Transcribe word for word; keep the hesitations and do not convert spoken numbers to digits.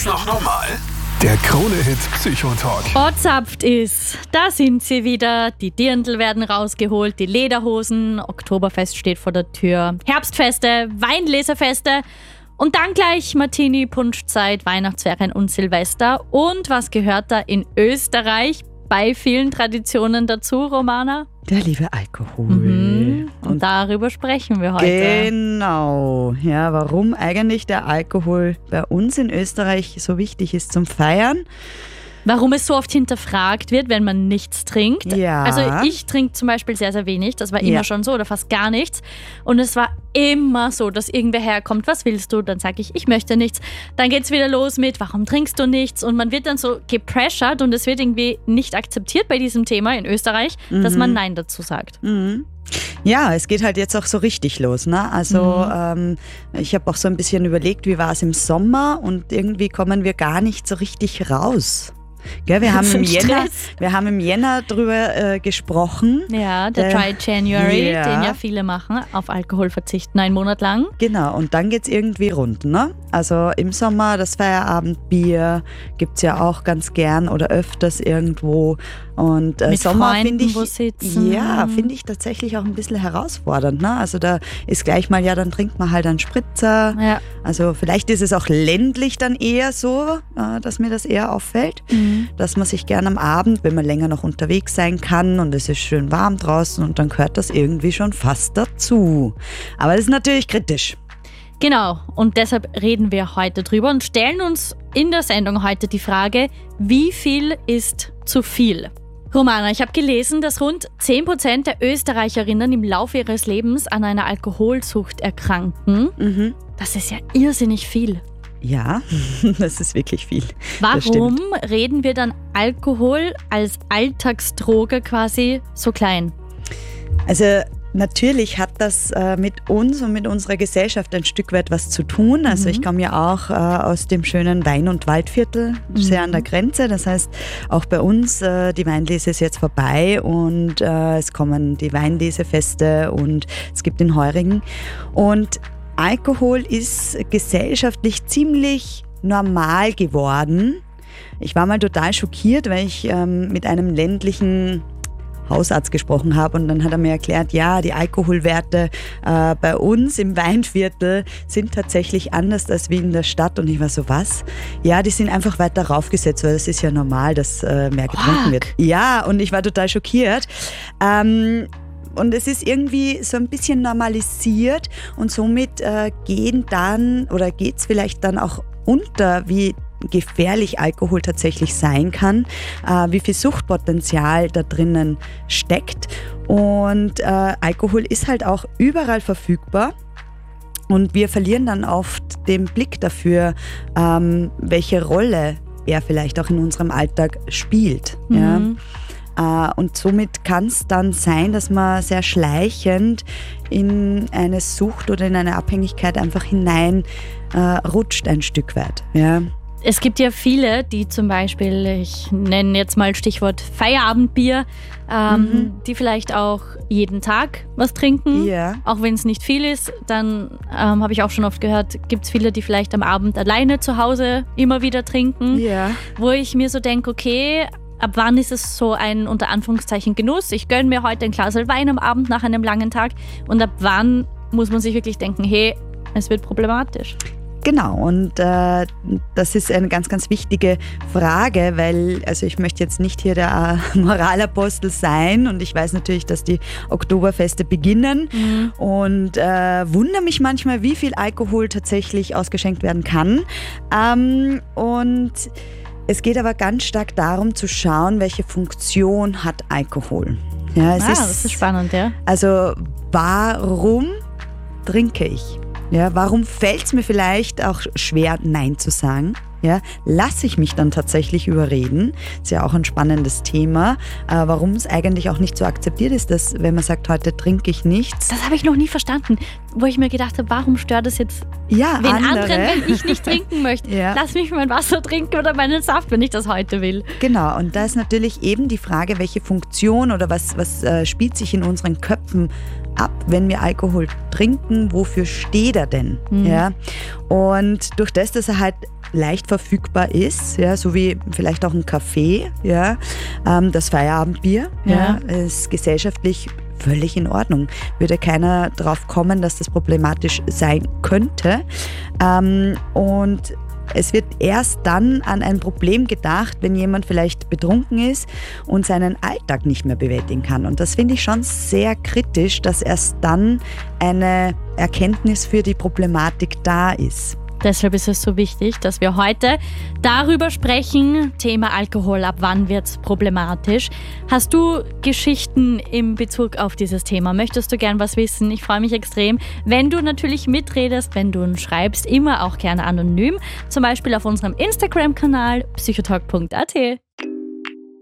Ist noch normal? Der Krone-Hit Psychotalk. Ortsapft ist, da sind sie wieder. Die Dirndl werden rausgeholt, die Lederhosen. Oktoberfest steht vor der Tür. Herbstfeste, Weinleserfeste. Und dann gleich Martini, Punschzeit, Weihnachtsferien und Silvester. Und was gehört da in Österreich bei vielen Traditionen dazu, Romana? Der liebe Alkohol. Mhm. Und darüber sprechen wir heute. Genau. Ja, warum eigentlich der Alkohol bei uns in Österreich so wichtig ist zum Feiern. Warum es so oft hinterfragt wird, wenn man nichts trinkt. Ja. Also ich trinke zum Beispiel sehr, sehr wenig. Das war immer Ja. schon so oder fast gar nichts. Und es war immer so, dass irgendwer herkommt, was willst du? Dann sage ich, ich möchte nichts. Dann geht es wieder los mit, warum trinkst du nichts? Und man wird dann so gepressured und es wird irgendwie nicht akzeptiert bei diesem Thema in Österreich, mhm. dass man Nein dazu sagt. Mhm. Ja, es geht halt jetzt auch so richtig los. Ne? Also Mhm. ähm, ich habe auch so ein bisschen überlegt, wie war es im Sommer und irgendwie kommen wir gar nicht so richtig raus. Gell, wir, haben im Jänner, wir haben im Jänner drüber äh, gesprochen. Ja, der Der- Dry January, ja. den ja viele machen, auf Alkohol verzichten, einen Monat lang. Genau, und dann geht's irgendwie rund. Ne? Also im Sommer das Feierabendbier gibt's ja auch ganz gern oder öfters irgendwo. Und äh, Mit Sommer Freunden finde ich, wo sitzen. ja, finde ich tatsächlich auch ein bisschen herausfordernd. Ne? Also da ist gleich mal, ja, dann trinkt man halt einen Spritzer. Ja. Also vielleicht ist es auch ländlich dann eher so, äh, dass mir das eher auffällt, Mhm. dass man sich gern am Abend, wenn man länger noch unterwegs sein kann und es ist schön warm draußen und dann gehört das irgendwie schon fast dazu. Aber das ist natürlich kritisch. Genau, und deshalb reden wir heute drüber und stellen uns in der Sendung heute die Frage, wie viel ist zu viel? Romana, ich habe gelesen, dass rund zehn Prozent der Österreicherinnen im Laufe ihres Lebens an einer Alkoholsucht erkranken. Mhm. Das ist ja irrsinnig viel. Ja, das ist wirklich viel. Das Warum stimmt. reden wir dann Alkohol als Alltagsdroge quasi so klein? Also natürlich hat das äh, mit uns und mit unserer Gesellschaft ein Stück weit was zu tun. Also Mhm. ich komme ja auch äh, aus dem schönen Wein- und Waldviertel, sehr Mhm. an der Grenze. Das heißt, auch bei uns, äh, die Weinlese ist jetzt vorbei und äh, es kommen die Weinlesefeste und es gibt den Heurigen. Und Alkohol ist gesellschaftlich ziemlich normal geworden. Ich war mal total schockiert, weil ich ähm, mit einem ländlichen Hausarzt gesprochen habe und dann hat er mir erklärt, ja, die Alkoholwerte äh, bei uns im Weinviertel sind tatsächlich anders als wie in der Stadt. Und ich war so, was? Ja, die sind einfach weiter raufgesetzt, weil das ist ja normal, dass äh, mehr getrunken Fuck. wird. Ja, und ich war total schockiert. Ähm, Und es ist irgendwie so ein bisschen normalisiert und somit äh, gehen dann oder geht es vielleicht dann auch unter, wie gefährlich Alkohol tatsächlich sein kann, äh, wie viel Suchtpotenzial da drinnen steckt. Und äh, Alkohol ist halt auch überall verfügbar. Und wir verlieren dann oft den Blick dafür, ähm, welche Rolle er vielleicht auch in unserem Alltag spielt. Ja? Mhm. Äh, und somit kann es dann sein, dass man sehr schleichend in eine Sucht oder in eine Abhängigkeit einfach hinein äh, rutscht ein Stück weit. Ja. Es gibt ja viele, die zum Beispiel, ich nenne jetzt mal Stichwort Feierabendbier, ähm, Mhm. die vielleicht auch jeden Tag was trinken. Ja. Auch wenn es nicht viel ist, dann ähm, habe ich auch schon oft gehört, gibt es viele, die vielleicht am Abend alleine zu Hause immer wieder trinken. Ja. Wo ich mir so denke, okay, ab wann ist es so ein unter Anführungszeichen Genuss? Ich gönne mir heute ein Glas Wein am Abend nach einem langen Tag. Und ab wann muss man sich wirklich denken, hey, es wird problematisch? Genau, und äh, das ist eine ganz, ganz wichtige Frage, weil, also ich möchte jetzt nicht hier der äh, Moralapostel sein und ich weiß natürlich, dass die Oktoberfeste beginnen Mhm. und äh, wundere mich manchmal, wie viel Alkohol tatsächlich ausgeschenkt werden kann. Ähm, und es geht aber ganz stark darum zu schauen, welche Funktion hat Alkohol. Ja, es Ah, das ist spannend, ja. Also warum trinke ich? Ja, warum fällt es mir vielleicht auch schwer, Nein zu sagen? Ja, lasse ich mich dann tatsächlich überreden? Ist ja auch ein spannendes Thema, äh, warum es eigentlich auch nicht so akzeptiert ist, dass wenn man sagt, heute trinke ich nichts. Das habe ich noch nie verstanden, wo ich mir gedacht habe, warum stört das jetzt Ja, wen andere. anderen, wenn ich nicht trinken möchte? Ja. Lass mich mein Wasser trinken oder meinen Saft, wenn ich das heute will. Genau, und da ist natürlich eben die Frage, welche Funktion oder was, was äh, spielt sich in unseren Köpfen ab, wenn wir Alkohol trinken, wofür steht er denn? Mhm. Ja? Und durch das, dass er halt leicht verfügbar ist, ja, so wie vielleicht auch ein Kaffee, ja, ähm, das Feierabendbier, ja. ja, ist gesellschaftlich völlig in Ordnung. Würde keiner drauf kommen, dass das problematisch sein könnte. Ähm, und es wird erst dann an ein Problem gedacht, wenn jemand vielleicht betrunken ist und seinen Alltag nicht mehr bewältigen kann. Und das finde ich schon sehr kritisch, dass erst dann eine Erkenntnis für die Problematik da ist. Deshalb ist es so wichtig, dass wir heute darüber sprechen. Thema Alkohol, ab wann wird es problematisch? Hast du Geschichten in Bezug auf dieses Thema? Möchtest du gern was wissen? Ich freue mich extrem, wenn du natürlich mitredest, wenn du schreibst, immer auch gerne anonym. Zum Beispiel auf unserem Instagram-Kanal psychotalk punkt a t.